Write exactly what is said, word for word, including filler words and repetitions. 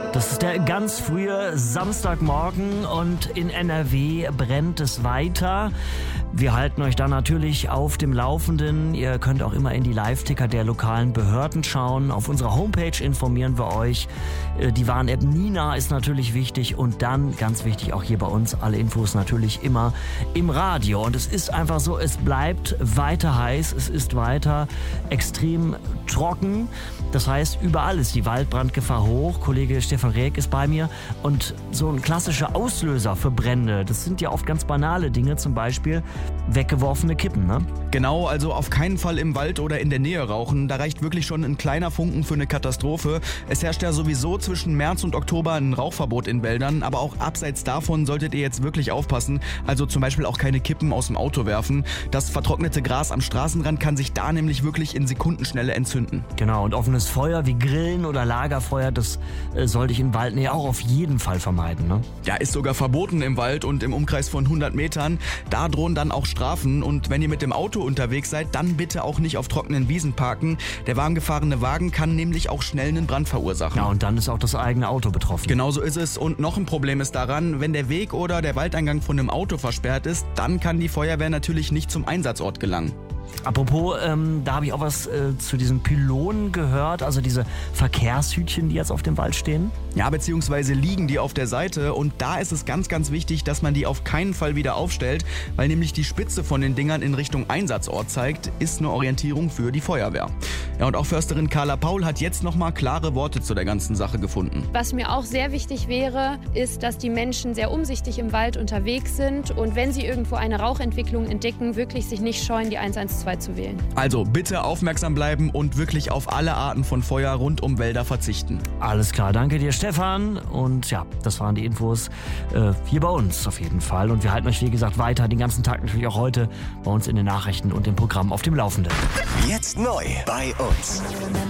Das ist der ganz frühe Samstagmorgen und in N R W brennt es weiter. Wir halten euch da natürlich auf dem Laufenden. Ihr könnt auch immer in die Live-Ticker der lokalen Behörden schauen. Auf unserer Homepage informieren wir euch. Die Warn-App Nina ist natürlich wichtig und dann, ganz wichtig, auch hier bei uns, alle Infos natürlich immer im Radio. Und es ist einfach so, es bleibt weiter heiß, es ist weiter extrem trocken. Das heißt, überall ist die Waldbrandgefahr hoch. Kollege Stefan Rehek ist bei mir. Und so ein klassischer Auslöser für Brände, das sind ja oft ganz banale Dinge, zum Beispiel weggeworfene Kippen, ne? Genau, also auf keinen Fall im Wald oder in der Nähe rauchen. Da reicht wirklich schon ein kleiner Funken für eine Katastrophe. Es herrscht ja sowieso zwischen März und Oktober ein Rauchverbot in Wäldern, aber auch abseits davon solltet ihr jetzt wirklich aufpassen. Also zum Beispiel auch keine Kippen aus dem Auto werfen. Das vertrocknete Gras am Straßenrand kann sich da nämlich wirklich in Sekundenschnelle entzünden. Genau, und offenes Feuer wie Grillen oder Lagerfeuer, das äh, sollte ich in Waldnähe auch auf jeden Fall vermeiden, ne? Ja, ist sogar verboten im Wald und im Umkreis von hundert Metern. Da drohen dann auch Strafen und wenn ihr mit dem Auto unterwegs seid, dann bitte auch nicht auf trockenen Wiesen parken. Der warm gefahrene Wagen kann nämlich auch schnell einen Brand verursachen. Ja, und dann ist auch das eigene Auto betroffen. Genau so ist es. Und noch ein Problem ist daran, wenn der Weg oder der Waldeingang von einem Auto versperrt ist, dann kann die Feuerwehr natürlich nicht zum Einsatzort gelangen. Apropos, ähm, da habe ich auch was äh, zu diesen Pylonen gehört, also diese Verkehrshütchen, die jetzt auf dem Wald stehen. Ja, beziehungsweise liegen die auf der Seite und da ist es ganz, ganz wichtig, dass man die auf keinen Fall wieder aufstellt, weil nämlich die Spitze von den Dingern in Richtung Einsatzort zeigt, ist eine Orientierung für die Feuerwehr. Ja, und auch Försterin Carla Paul hat jetzt nochmal klare Worte zu der ganzen Sache gefunden. Was mir auch sehr wichtig wäre, ist, dass die Menschen sehr umsichtig im Wald unterwegs sind und wenn sie irgendwo eine Rauchentwicklung entdecken, wirklich sich nicht scheuen, die eins eins zwei zu wählen. Also bitte aufmerksam bleiben und wirklich auf alle Arten von Feuer rund um Wälder verzichten. Alles klar, danke dir Stefan und ja, das waren die Infos äh, hier bei uns auf jeden Fall und wir halten euch wie gesagt weiter den ganzen Tag, natürlich auch heute bei uns in den Nachrichten und dem Programm auf dem Laufenden. Jetzt neu bei uns.